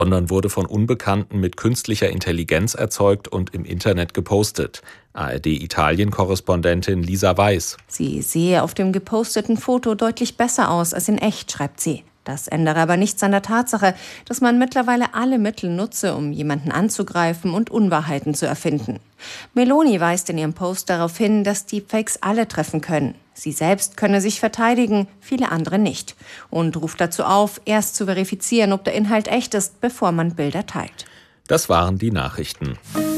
sondern wurde von Unbekannten mit künstlicher Intelligenz erzeugt und im Internet gepostet. ARD-Italien-Korrespondentin Lisa Weiß. Sie sehe auf dem geposteten Foto deutlich besser aus als in echt, schreibt sie. Das ändere aber nichts an der Tatsache, dass man mittlerweile alle Mittel nutze, um jemanden anzugreifen und Unwahrheiten zu erfinden. Meloni weist in ihrem Post darauf hin, dass Deepfakes alle treffen können. Sie selbst könne sich verteidigen, viele andere nicht. Und ruft dazu auf, erst zu verifizieren, ob der Inhalt echt ist, bevor man Bilder teilt. Das waren die Nachrichten.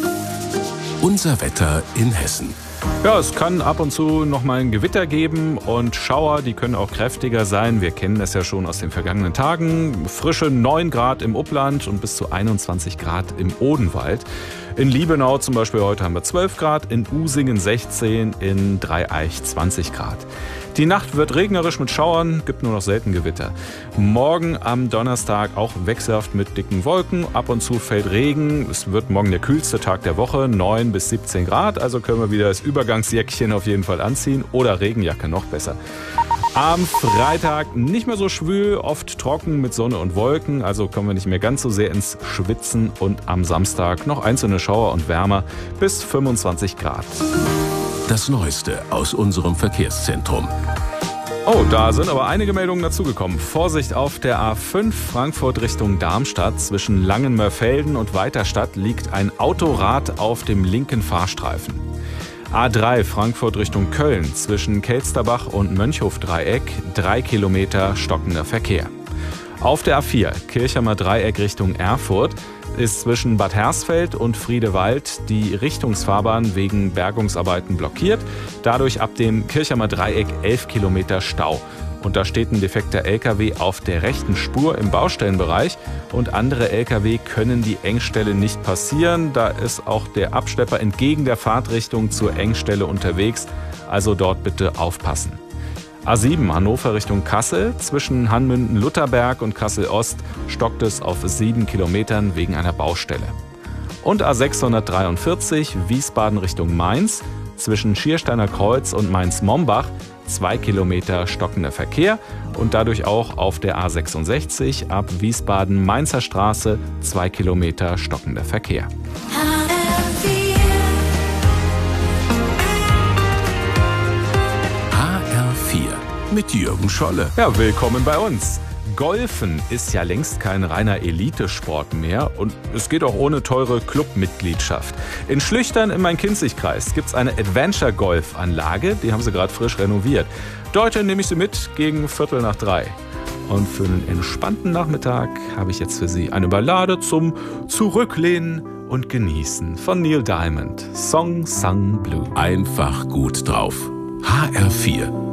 Unser Wetter in Hessen. Ja, es kann ab und zu noch mal ein Gewitter geben und Schauer, die können auch kräftiger sein. Wir kennen das ja schon aus den vergangenen Tagen. Frische 9 Grad im Upland und bis zu 21 Grad im Odenwald. In Liebenau zum Beispiel heute haben wir 12 Grad, in Usingen 16, in Dreieich 20 Grad. Die Nacht wird regnerisch mit Schauern, gibt nur noch selten Gewitter. Morgen am Donnerstag auch wechselhaft mit dicken Wolken, ab und zu fällt Regen. Es wird morgen der kühlste Tag der Woche, 9 bis 17 Grad, also können wir wieder das Übergangsjäckchen auf jeden Fall anziehen oder Regenjacke, noch besser. Am Freitag nicht mehr so schwül, oft trocken mit Sonne und Wolken, also kommen wir nicht mehr ganz so sehr ins Schwitzen und am Samstag noch einzelne Schauer und wärmer bis 25 Grad. Das Neueste aus unserem Verkehrszentrum. Oh, da sind aber einige Meldungen dazugekommen. Vorsicht auf der A5 Frankfurt Richtung Darmstadt. Zwischen Langenmörfelden und Weiterstadt liegt ein Autorad auf dem linken Fahrstreifen. A3 Frankfurt Richtung Köln. Zwischen Kelsterbach und Mönchhof-Dreieck 3 Kilometer stockender Verkehr. Auf der A4 Kirchheimer Dreieck Richtung Erfurt ist zwischen Bad Hersfeld und Friedewald die Richtungsfahrbahn wegen Bergungsarbeiten blockiert. Dadurch ab dem Kirchheimer Dreieck 11 Kilometer Stau. Und da steht ein defekter LKW auf der rechten Spur im Baustellenbereich und andere LKW können die Engstelle nicht passieren. Da ist auch der Abschlepper entgegen der Fahrtrichtung zur Engstelle unterwegs. Also dort bitte aufpassen. A7 Hannover Richtung Kassel. Zwischen Hanmünden-Lutherberg und Kassel-Ost stockt es auf 7 Kilometern wegen einer Baustelle. Und A643 Wiesbaden Richtung Mainz. Zwischen Schiersteiner Kreuz und Mainz-Mombach 2 Kilometer stockender Verkehr und dadurch auch auf der A66 ab Wiesbaden-Mainzer Straße 2 Kilometer stockender Verkehr. Mit Jürgen Scholle. Ja, willkommen bei uns. Golfen ist ja längst kein reiner Elitesport mehr und es geht auch ohne teure Clubmitgliedschaft. In Schlüchtern im Main-Kinzig-Kreis gibt es eine Adventure-Golf-Anlage, die haben sie gerade frisch renoviert. Heute nehme ich sie mit gegen 2:45. Und für einen entspannten Nachmittag habe ich jetzt für Sie eine Ballade zum Zurücklehnen und Genießen von Neil Diamond. Song Sung Blue. Einfach gut drauf. HR4